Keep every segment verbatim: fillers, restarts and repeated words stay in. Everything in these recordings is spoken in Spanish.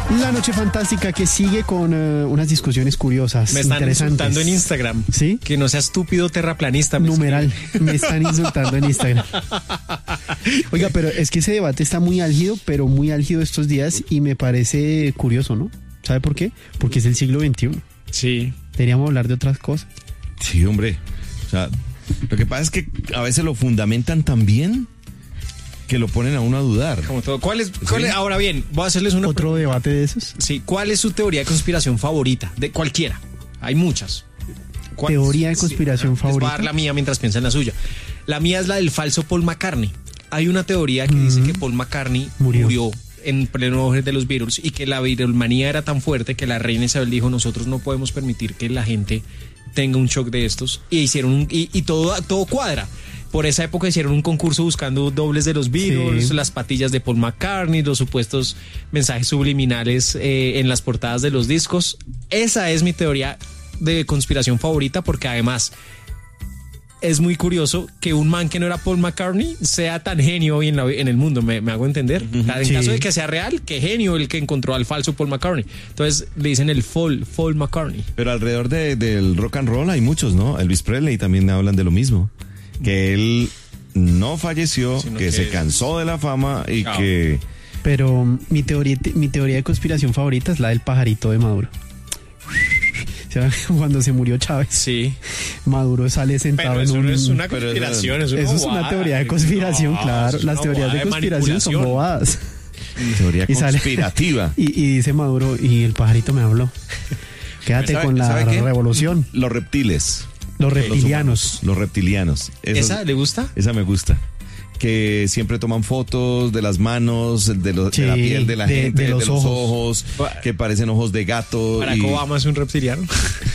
La noche fantástica que sigue con uh, unas discusiones curiosas, Me están interesantes. insultando en Instagram. ¿Sí? Que no sea estúpido terraplanista. Me Numeral. Me están insultando en Instagram. Oiga, pero es que ese debate está muy álgido, pero muy álgido estos días y me parece curioso, ¿no? ¿Sabe por qué? Porque es el siglo veintiuno. Sí. Deberíamos hablar de otras cosas. Sí, hombre. O sea, lo que pasa es que a veces lo fundamentan tan bien que lo ponen a uno a dudar. Como todo. ¿Cuál es, cuál es- ahora bien, voy a hacerles una ¿Otro debate de esos? Sí, ¿cuál es su teoría de conspiración favorita? De cualquiera. Hay muchas. ¿Cuál- Teoría de conspiración Les voy a favorita. dar la mía mientras piensan la suya. La mía es la del falso Paul McCartney. Hay una teoría que dice que Paul McCartney Murió. murió. en pleno auge de los Beatles y que la Beatlemanía era tan fuerte que la reina Isabel dijo: nosotros no podemos permitir que la gente tenga un shock de estos, y hicieron un, y, y todo, todo cuadra. Por esa época hicieron un concurso buscando dobles de los Beatles, Sí. las patillas de Paul McCartney, los supuestos mensajes subliminales eh, en las portadas de los discos. Esa es mi teoría de conspiración favorita, porque además es muy curioso que un man que no era Paul McCartney sea tan genio hoy en, la, en el mundo, me, me hago entender. O sea, en Sí. caso de que sea real, qué genio el que encontró al falso Paul McCartney. Entonces le dicen el Paul, Paul McCartney. Pero alrededor de, del rock and roll hay muchos, ¿no? Elvis Presley también hablan de lo mismo. Que él no falleció, Sino que, que- se cansó de la fama y Ah. que... Pero um, mi teoría, mi teoría de conspiración favorita es la del pajarito de Maduro. O sea, cuando se murió Chávez, Sí. Maduro sale sentado Pero en eso un... no es una pero conspiración, eso- es una Eso es una bobada. teoría de conspiración, No, claro. es Las una teorías de bobada conspiración son manipulación. bobadas. Teoría Y sale- conspirativa. Y, y dice Maduro, y el pajarito me habló. Quédate ¿Sabe- con la sabe qué? revolución. Los reptiles. Los Los reptilianos. humanos, Los reptilianos. Esos- ¿Esa le gusta? Esa me gusta. Que siempre toman fotos de las manos, de, lo- de la Sí, piel de la de- gente, de de los los, ojos. ojos, que parecen ojos de gato. Barack y- Obama es un reptiliano.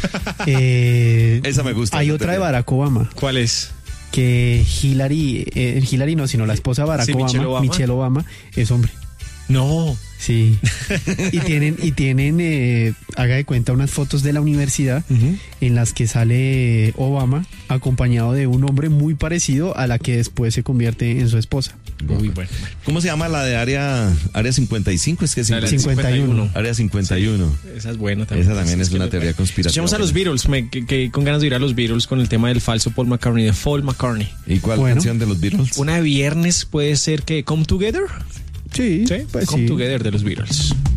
Eh, Esa me gusta. Hay esa otra de teoría. Barack Obama, ¿Cuál es? que Hillary, eh, Hillary no, sino la esposa de Barack Sí, Obama, Michelle Obama. Michelle Obama, es hombre. No. Sí. Y tienen, y tienen, eh, haga de cuenta, unas fotos de la universidad en las que sale Obama acompañado de un hombre muy parecido a la que después se convierte en su esposa. Muy bueno. ¿Cómo se llama la de área área cincuenta y cinco? Es que es La del cincuenta y uno. área cincuenta y uno. Esa es buena también. Esa también es que una lo- teoría conspirativa. Escuchemos a los Beatles, me, que, que con ganas de ir a los Beatles con el tema del falso Paul McCartney, de Paul McCartney. ¿Y cuál Bueno. canción de los Beatles? Una de viernes puede ser que Come Together. Sí, Sí, pues Come sí. Together de los Beatles.